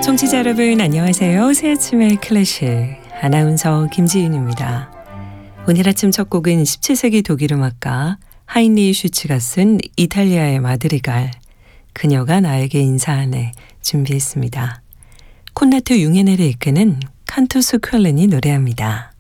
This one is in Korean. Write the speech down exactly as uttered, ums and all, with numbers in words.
청취자 여러분 안녕하세요. 새 아침의 클래식 아나운서 김지윤입니다. 오늘 아침 첫 곡은 십칠 세기 독일 음악가 하인리 슈츠가 쓴 이탈리아의 마드리갈 그녀가 나에게 인사하네 준비했습니다. 콘라트 융헤네를 이끄는 칸투스 쾰른이 노래합니다.